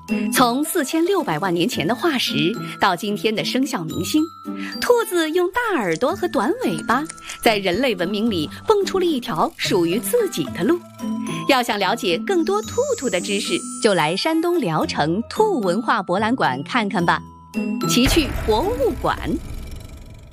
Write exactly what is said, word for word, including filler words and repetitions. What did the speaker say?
从四千六百万年前的化石到今天的生肖明星，兔子用大耳朵和短尾巴，在人类文明里蹦出了一条属于自己的路。要想了解更多兔兔的知识，就来山东聊城兔文化博览馆看看吧。奇趣博物馆。